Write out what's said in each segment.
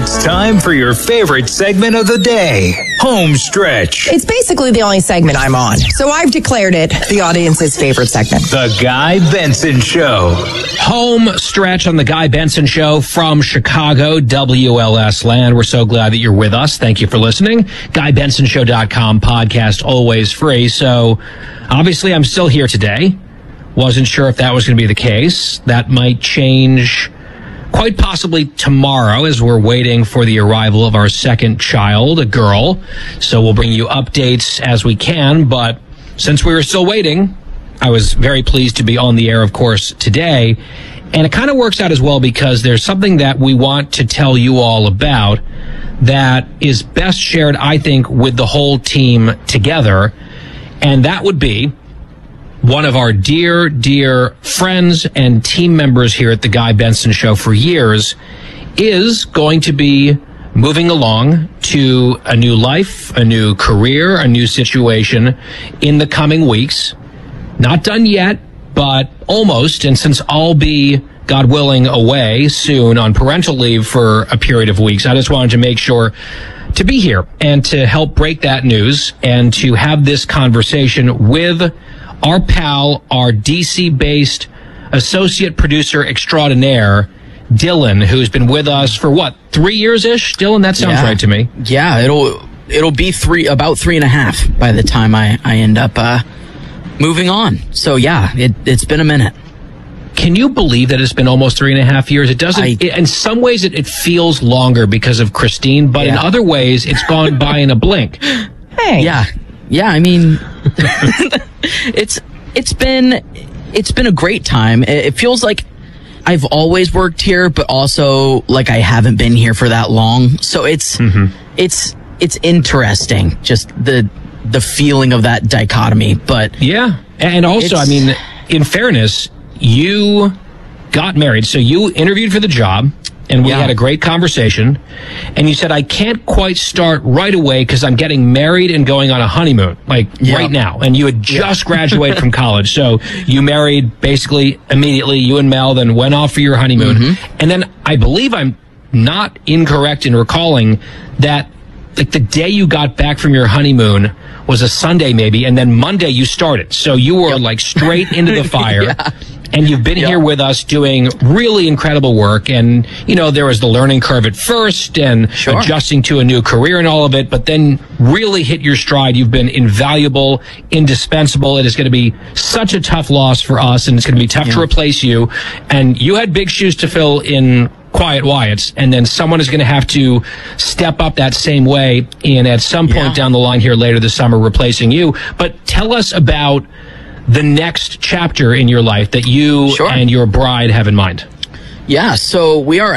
It's time for your favorite segment of the day, Home Stretch. It's basically the only segment I'm on, so I've declared it the audience's favorite segment. The Guy Benson Show. Home Stretch on The Guy Benson Show from Chicago, WLS land. We're so glad that you're with us. Thank you for listening. GuyBensonShow.com podcast, always free. So, obviously, I'm still here today. Wasn't sure if that was going to be the case. That might change quite possibly tomorrow as we're waiting for the arrival of our second child, a girl. So we'll bring you updates as we can. But since we were still waiting, I was very pleased to be on the air, of course, today. And it kind of works out as well because there's something that we want to tell you all about that is best shared, I think, with the whole team together. And that would be one of our dear, dear friends and team members here at the Guy Benson Show for years is going to be moving along to a new life, a new career, a new situation in the coming weeks. Not done yet, but almost. And since I'll be, God willing, away soon on parental leave for a period of weeks, I just wanted to make sure to be here and to help break that news and to have this conversation with our pal, our DC-based associate producer extraordinaire, Dylan, who's been with us for, 3 years-ish? Dylan, that sounds right to me. Yeah, it'll be about 3.5 by the time I end up moving on. So, yeah, it's been a minute. Can you believe that it's been almost 3.5 years? It doesn't. In some ways, it feels longer because of Christine, but in other ways, it's gone by in a blink. Hey. Yeah, I mean, it's been a great time. It feels like I've always worked here, but also like I haven't been here for that long. So it's interesting, just the feeling of that dichotomy. But yeah, and also, I mean, in fairness, you got married, so you interviewed for the job. And we had a great conversation. And you said, I can't quite start right away because I'm getting married and going on a honeymoon, right now. And you had just graduated from college. So you married basically immediately, you and Mel, then went off for your honeymoon. Mm-hmm. And then I believe I'm not incorrect in recalling that the day you got back from your honeymoon was a Sunday maybe, and then Monday you started. So you were straight into the fire. And you've been here with us doing really incredible work. And, there was the learning curve at first and adjusting to a new career and all of it, but then really hit your stride. You've been invaluable, indispensable. It is going to be such a tough loss for us, and it's going to be tough to replace you. And you had big shoes to fill in Quiet Wyatt's, and then someone is going to have to step up that same way in at some point down the line here later this summer, replacing you. But tell us about the next chapter in your life that you and your bride have in mind. Yeah, so we are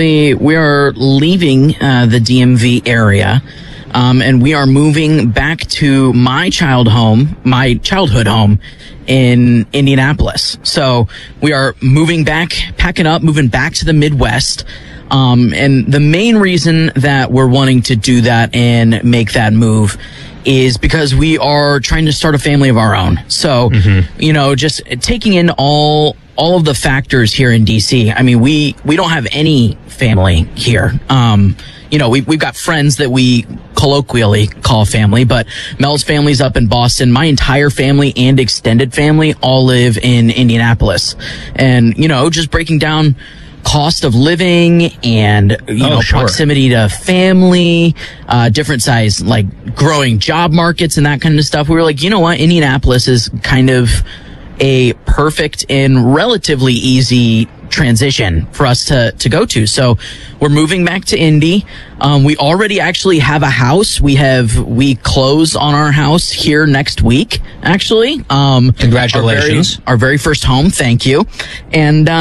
leaving the DMV area, and we are moving back to my childhood home in Indianapolis. So we are moving back to the Midwest. And the main reason that we're wanting to do that and make that move is because we are trying to start a family of our own. So, just taking in all of the factors here in DC. I mean, we don't have any family here. We've got friends that we colloquially call family, but Mel's family's up in Boston. My entire family and extended family all live in Indianapolis. And, just breaking down cost of living and proximity to family, different size growing job markets and that kind of stuff. We were like, you know what, Indianapolis is kind of a perfect and relatively easy transition for us to go to. So we're moving back to Indy. We already actually have a house. We close on our house here next week, actually. Congratulations. Our very first home. Thank you. And,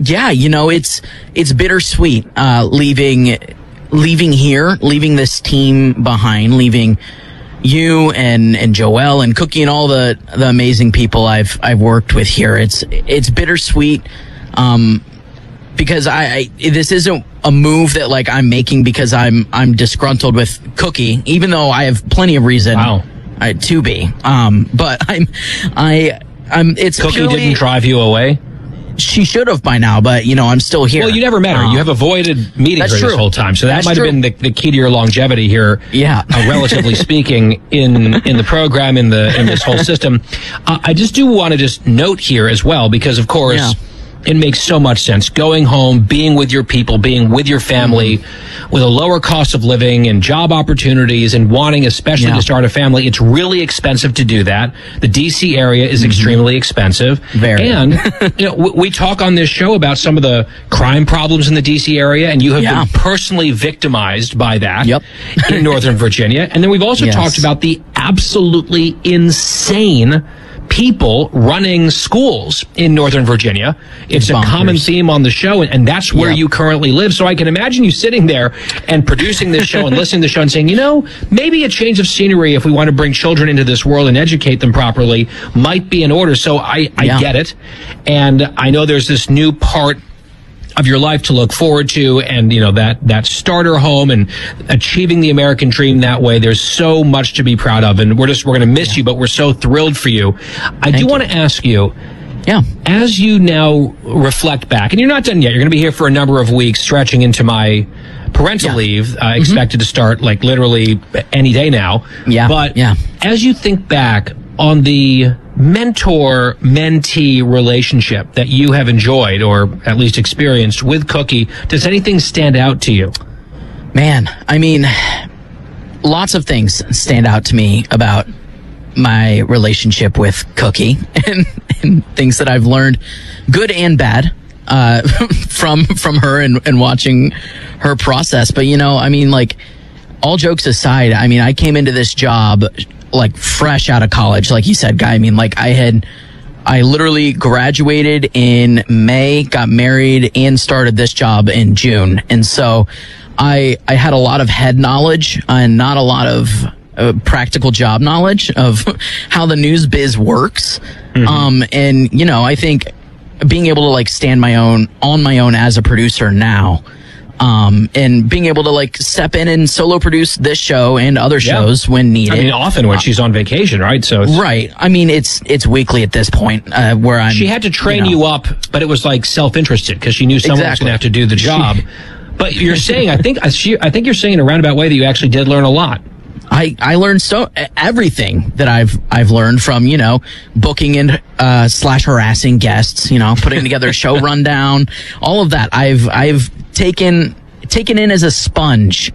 it's bittersweet, leaving here, leaving this team behind, leaving you and Joelle and Cookie and all the amazing people I've worked with here. It's bittersweet. Because this isn't a move that I'm making because I'm disgruntled with Cookie, even though I have plenty of reason to be. But it's Cookie purely, didn't drive you away? she should have by now, but I'm still here. Well, you never met her. You have avoided meeting her this whole time, so that might have been the key to your longevity here. Yeah, relatively speaking, in the program, in this whole system. I just do want to just note here as well, because of course. Yeah. It makes so much sense. Going home, being with your people, being with your family, with a lower cost of living and job opportunities, and wanting especially to start a family. It's really expensive to do that. The D.C. area is extremely expensive. Very. And we talk on this show about some of the crime problems in the D.C. area, and you have been personally victimized by that in Northern Virginia. And then we've also talked about the absolutely insane people running schools in Northern Virginia. It's a common theme on the show, and that's where you currently live. So I can imagine you sitting there and producing this show and listening to the show and saying, maybe a change of scenery if we want to bring children into this world and educate them properly might be in order. So I get it. And I know there's this new part of your life to look forward to, and that starter home and achieving the American dream that way. There's so much to be proud of, and we're going to miss you, but we're so thrilled for you. I do want to ask you, as you now reflect back, and you're not done yet, you're going to be here for a number of weeks, stretching into my parental leave, expected to start like literally any day now. But as you think back on the mentor-mentee relationship that you have enjoyed, or at least experienced, with Cookie, does anything stand out to you? Man, I mean, lots of things stand out to me about my relationship with Cookie, and things that I've learned, good and bad, from her and watching her process. But I mean, like, all jokes aside, I mean, I came into this job like fresh out of college, like you said, Guy. I mean, like, I literally graduated in May, got married, and started this job in June. And so I had a lot of head knowledge and not a lot of practical job knowledge of how the news biz works. And I think being able to like stand on my own as a producer now, and being able to like step in and solo produce this show and other shows when needed. I mean, often when she's on vacation, right? So right. I mean, it's weekly at this point, where I'm. She had to train you up, but it was like self-interested because she knew someone was going to have to do the job. But you're saying, I think you're saying in a roundabout way that you actually did learn a lot. I learned everything that I've learned from, booking and / harassing guests, putting together a show rundown, all of that. I've taken in as a sponge,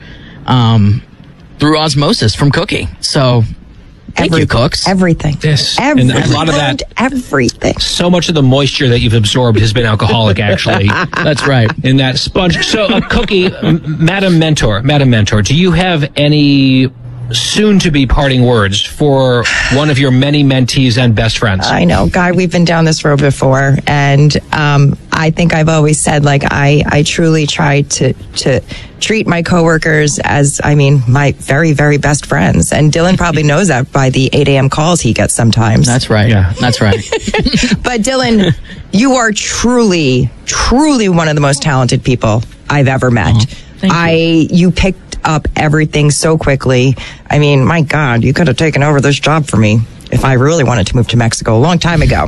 through osmosis from Cookie. So thank you, Cooks. Everything. And a lot of that. Everything. So much of the moisture that you've absorbed has been alcoholic, actually. That's right. In that sponge. So, Cookie, Madam Mentor, do you have any soon-to-be parting words for one of your many mentees and best friends? I know, Guy, we've been down this road before, and I think I've always said, like, I truly try to treat my coworkers as, my very, very best friends. And Dylan probably knows that by the 8 a.m. calls he gets sometimes. That's right. Yeah, that's right. But Dylan, you are truly, truly one of the most talented people I've ever met. Thank you. You picked up everything so quickly. I mean, my God, you could have taken over this job for me if I really wanted to move to Mexico a long time ago.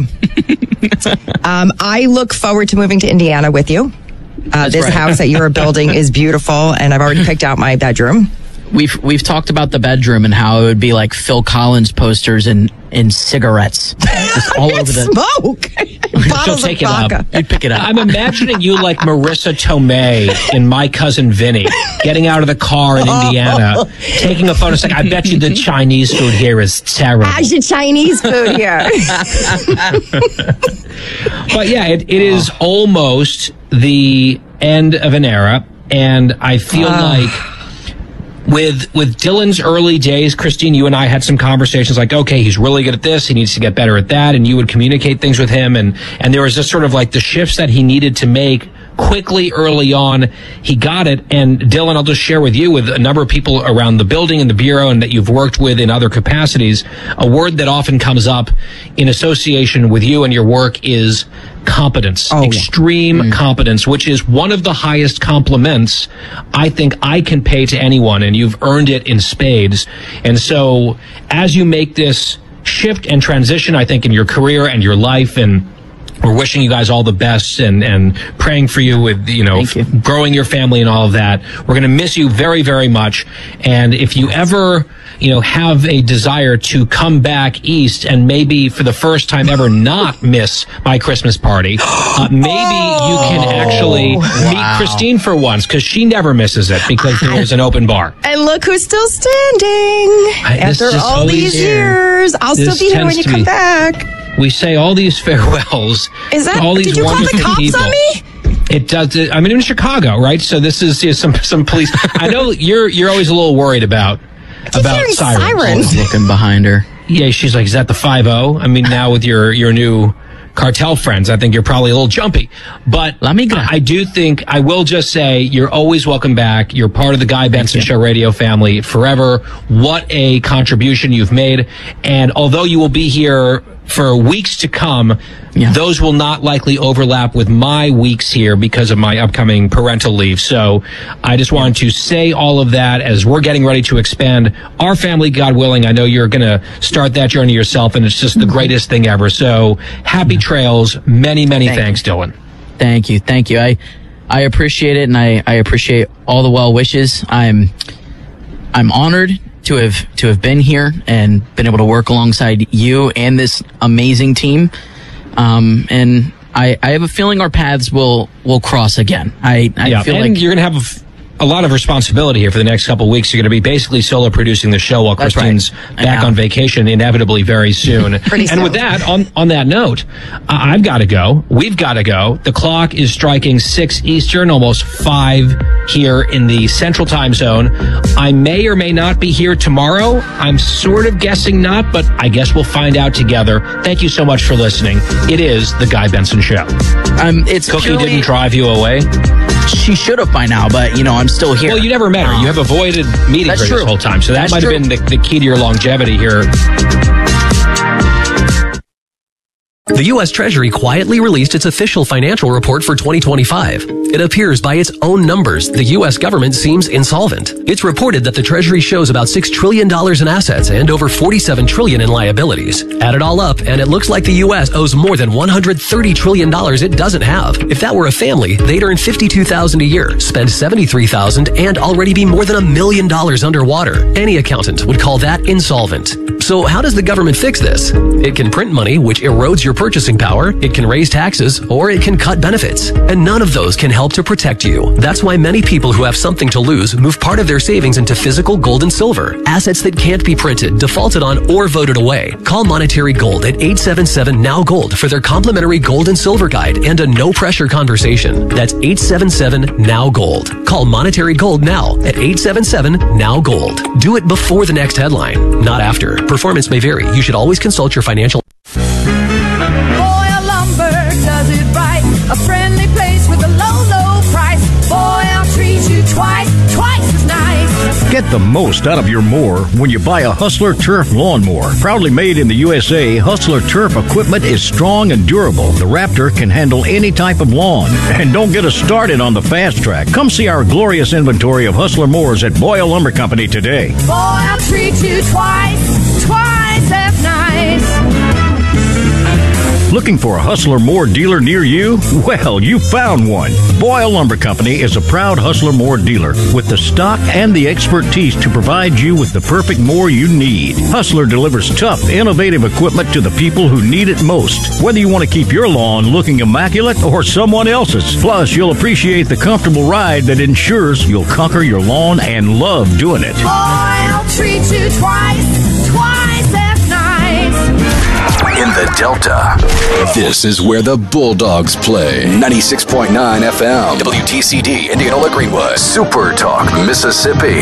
I look forward to moving to Indiana with you. This house that you're building is beautiful, and I've already picked out my bedroom. We've talked about the bedroom and how it would be like Phil Collins posters and cigarettes just all over the smoke. Bottles of vodka. You'd pick it up. I'm imagining you like Marissa Tomei in My Cousin Vinny, getting out of the car in Indiana, taking a photo, saying, "I bet you the Chinese food here is terrible." How's your Chinese food here? But yeah, it is almost the end of an era, and I feel like with Dylan's early days, Christine, you and I had some conversations like, okay, he's really good at this, he needs to get better at that, and you would communicate things with him, and there was just sort of like the shifts that he needed to make quickly early on. He got it. And Dylan, I'll just share with you, with a number of people around the building and the bureau and that you've worked with in other capacities, a word that often comes up in association with you and your work is competence, extreme competence, which is one of the highest compliments I think I can pay to anyone, and you've earned it in spades. And so as you make this shift and transition, I think, in your career and your life and We're wishing you guys all the best and praying for you with, growing your family and all of that. We're going to miss you very, very much. And if you ever, have a desire to come back east and maybe for the first time ever not miss my Christmas party, maybe you can actually meet Christine for once, because she never misses it because there is an open bar. And look who's still standing after all these years. I'll still be here when you come back. We say all these farewells to all these did you wonderful call the cops people. On me? It does. I'm in Chicago, right? So this is some police. I know you're always a little worried about sirens. Looking behind her. Yeah, she's like, is that the 5-0? I mean, now with your new cartel friends, I think you're probably a little jumpy. But I do think, I will just say, you're always welcome back. You're part of the Guy Benson Show radio family forever. What a contribution you've made. And although you will be here for weeks to come, those will not likely overlap with my weeks here because of my upcoming parental leave. So I just wanted to say all of that as we're getting ready to expand our family, God willing. I know you're going to start that journey yourself, and it's just the greatest thing ever. So happy trails. Many, many thanks, Dylan. Thank you. I appreciate it, and I appreciate all the well wishes. I'm honored to have been here and been able to work alongside you and this amazing team. And I have a feeling our paths will cross again. I feel like you're going to have a lot of responsibility here for the next couple of weeks. You're going to be basically solo producing the show while Christine's back on vacation, inevitably very soon. And with that, on that note, I've got to go. We've got to go. The clock is striking 6 Eastern, almost 5 here in the Central Time Zone. I may or may not be here tomorrow. I'm sort of guessing not, but I guess we'll find out together. Thank you so much for listening. It is The Guy Benson Show. Cookie didn't drive you away? She should have by now, but, I'm still here. Well, you never met her. You have avoided meeting her this whole time. So that might have been the key to your longevity here. The U.S. Treasury quietly released its official financial report for 2025. It appears by its own numbers, the U.S. government seems insolvent. It's reported that the Treasury shows about $6 trillion in assets and over $47 trillion in liabilities. Add it all up, and it looks like the U.S. owes more than $130 trillion it doesn't have. If that were a family, they'd earn $52,000 a year, spend $73,000, and already be more than $1 million underwater. Any accountant would call that insolvent. So how does the government fix this? It can print money, which erodes your purchasing power, it can raise taxes, or it can cut benefits. And none of those can help to protect you. That's why many people who have something to lose move part of their savings into physical gold and silver, assets that can't be printed, defaulted on, or voted away. Call Monetary Gold at 877-NOW-GOLD for their complimentary gold and silver guide and a no-pressure conversation. That's 877-NOW-GOLD. Call Monetary Gold now at 877-NOW-GOLD. Do it before the next headline, not after. Performance may vary. You should always consult your financial... Boyle Lumber does it right. A friendly place with a low, low price. Boyle treats you twice as nice. Get the most out of your mower when you buy a Hustler Turf lawnmower. Proudly made in the USA, Hustler Turf equipment is strong and durable. The Raptor can handle any type of lawn. And don't get us started on the fast track. Come see our glorious inventory of Hustler mowers at Boyle Lumber Company today. Boyle treats you twice as nice. Looking for a Hustler Mower dealer near you? Well, you found one. Boyle Lumber Company is a proud Hustler Mower dealer with the stock and the expertise to provide you with the perfect mower you need. Hustler delivers tough, innovative equipment to the people who need it most, whether you want to keep your lawn looking immaculate or someone else's. Plus, you'll appreciate the comfortable ride that ensures you'll conquer your lawn and love doing it. Boyle treats you twice as nice. In the Delta, this is where the Bulldogs play. 96.9 FM, WTCD, Indianola Greenwood, Super Talk, Mississippi.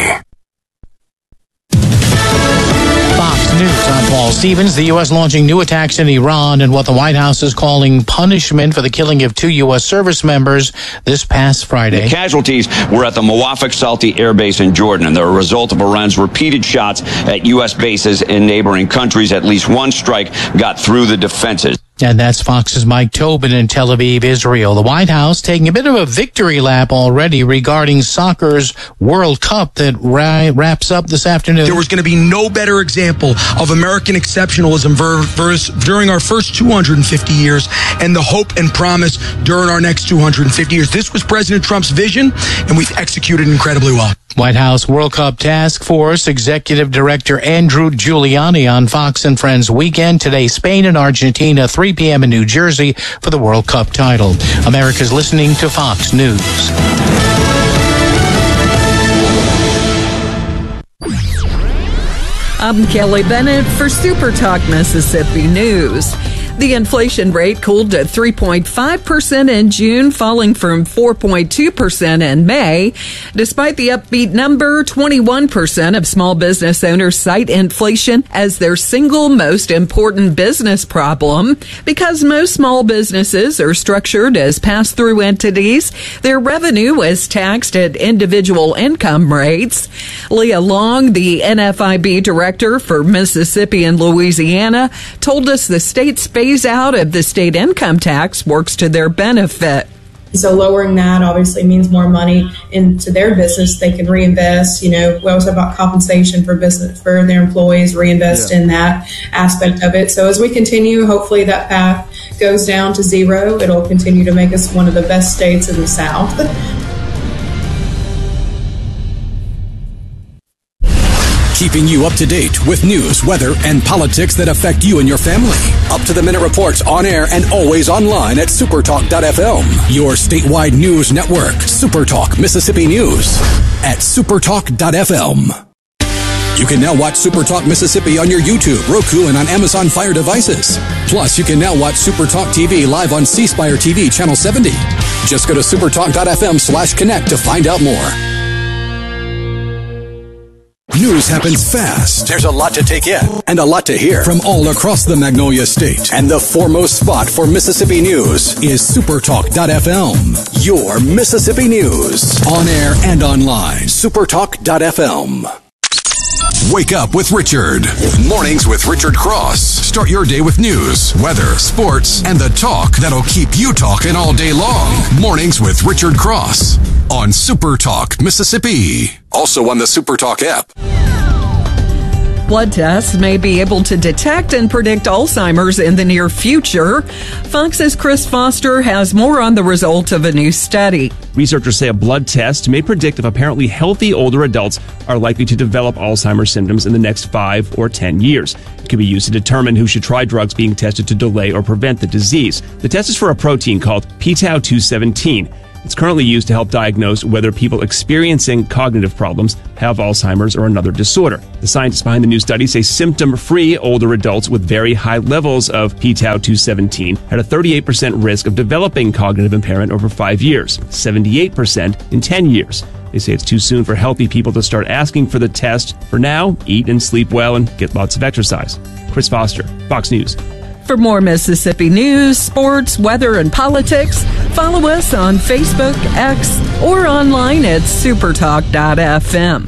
Fox News, I'm Paul Stevens. The U.S. launching new attacks in Iran and what the White House is calling punishment for the killing of 2 U.S. service members this past Friday. The casualties were at the Muwafaq Salti Air Base in Jordan, and they're a result of Iran's repeated shots at U.S. bases in neighboring countries. At least one strike got through the defenses. And that's Fox's Mike Tobin in Tel Aviv, Israel. The White House taking a bit of a victory lap already regarding soccer's World Cup that wraps up this afternoon. There was going to be no better example of American exceptionalism during our first 250 years and the hope and promise during our next 250 years. This was President Trump's vision, and we've executed incredibly well. White House World Cup Task Force Executive Director Andrew Giuliani on Fox and Friends Weekend. Today, Spain and Argentina, 3 p.m. in New Jersey for the World Cup title. America's listening to Fox News. I'm Kelly Bennett for Super Talk Mississippi News. The inflation rate cooled to 3.5% in June, falling from 4.2% in May. Despite the upbeat number, 21% of small business owners cite inflation as their single most important business problem. Because most small businesses are structured as pass-through entities, their revenue is taxed at individual income rates. Leah Long, the NFIB director for Mississippi and Louisiana, told us the state's phase out of the state income tax works to their benefit. So lowering that obviously means more money into their business. They can reinvest. We also have about compensation for business for their employees, reinvest in that aspect of it. So as we continue, hopefully that path goes down to zero. It'll continue to make us one of the best states in the South. Keeping you up to date with news, weather, and politics that affect you and your family. Up-to-the-minute reports on air and always online at supertalk.fm. Your statewide news network, Supertalk Mississippi News at supertalk.fm. You can now watch Supertalk Mississippi on your YouTube, Roku, and on Amazon Fire devices. Plus, you can now watch Supertalk TV live on C Spire TV Channel 70. Just go to supertalk.fm/connect to find out more. News happens fast. There's a lot to take in and a lot to hear from all across the Magnolia State. And the foremost spot for Mississippi news is supertalk.fm. Your Mississippi news. On air and online. Supertalk.fm. Wake up with Richard. Mornings with Richard Cross. Start your day with news, weather, sports, and the talk that'll keep you talking all day long. Mornings with Richard Cross on Super Talk Mississippi. Also on the Super Talk app. Blood tests may be able to detect and predict Alzheimer's in the near future. Fox's Chris Foster has more on the result of a new study. Researchers say a blood test may predict if apparently healthy older adults are likely to develop Alzheimer's symptoms in the next 5 or 10 years. It can be used to determine who should try drugs being tested to delay or prevent the disease. The test is for a protein called p-tau217. It's currently used to help diagnose whether people experiencing cognitive problems have Alzheimer's or another disorder. The scientists behind the new study say symptom-free older adults with very high levels of p-tau217 had a 38% risk of developing cognitive impairment over 5 years, 78% in 10 years. They say it's too soon for healthy people to start asking for the test. For now, eat and sleep well and get lots of exercise. Chris Foster, Fox News. For more Mississippi news, sports, weather, and politics, follow us on Facebook, X, or online at supertalk.fm.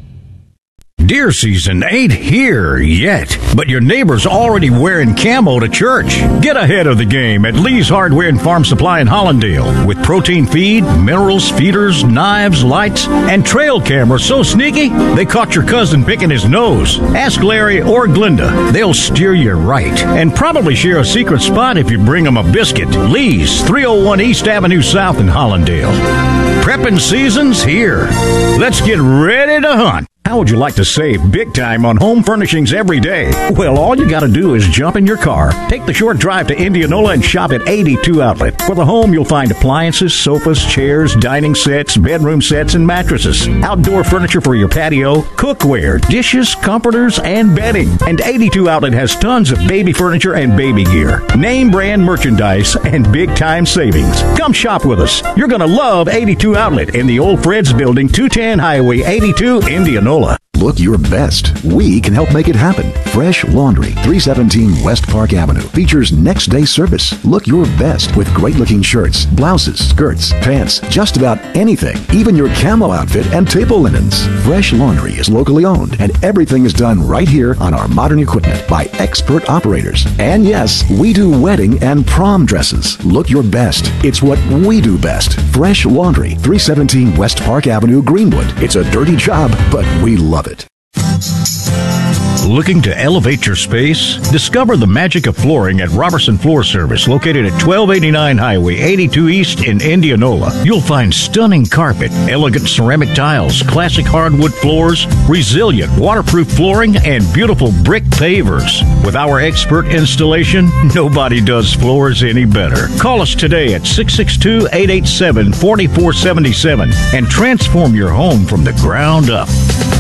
Deer season ain't here yet, but your neighbor's already wearing camo to church. Get ahead of the game at Lee's Hardware and Farm Supply in Hollandale. With protein feed, minerals, feeders, knives, lights, and trail cameras so sneaky, they caught your cousin picking his nose. Ask Larry or Glinda. They'll steer you right and probably share a secret spot if you bring them a biscuit. Lee's, 301 East Avenue South in Hollandale. Prepping season's here. Let's get ready to hunt. How would you like to save big time on home furnishings every day? Well, all you got to do is jump in your car, take the short drive to Indianola, and shop at 82 Outlet. For the home, you'll find appliances, sofas, chairs, dining sets, bedroom sets, and mattresses. Outdoor furniture for your patio, cookware, dishes, comforters, and bedding. And 82 Outlet has tons of baby furniture and baby gear. Name brand merchandise and big time savings. Come shop with us. You're going to love 82 Outlet in the Old Fred's Building, 210 Highway 82, Indianola. look your best. We can help make it happen. Fresh Laundry, 317 West Park Avenue, features next day service. Look your best with great looking shirts, blouses, skirts, pants, just about anything, even your camo outfit and table linens. Fresh Laundry is locally owned, and everything is done right here on our modern equipment by expert operators. And yes, we do wedding and prom dresses. Look your best. It's what we do best. Fresh Laundry, 317 West Park Avenue, Greenwood. It's a dirty job, but we love it. Looking to elevate your space? Discover the magic of flooring at Robertson Floor Service, located at 1289 Highway 82 East in Indianola. You'll find stunning carpet, elegant ceramic tiles, classic hardwood floors, resilient waterproof flooring, and beautiful brick pavers. With our expert installation, nobody does floors any better. Call us today at 662-887-4477 and transform your home from the ground up.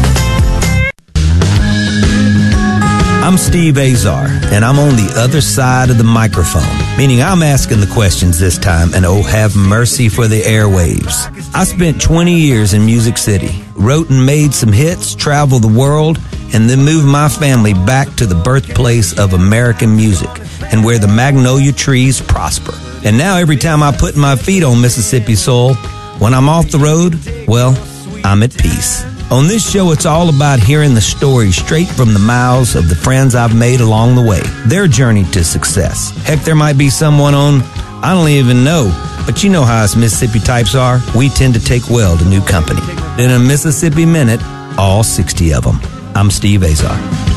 I'm Steve Azar, and I'm on the other side of the microphone, meaning I'm asking the questions this time, and oh, have mercy for the airwaves. I spent 20 years in Music City, wrote and made some hits, traveled the world, and then moved my family back to the birthplace of American music and where the magnolia trees prosper. And now every time I put my feet on Mississippi soil, when I'm off the road, well, I'm at peace. On this show, it's all about hearing the stories straight from the mouths of the friends I've made along the way, their journey to success. Heck, there might be someone on, I don't even know, but you know how us Mississippi types are. We tend to take well to new company. In a Mississippi Minute, all 60 of them. I'm Steve Azar.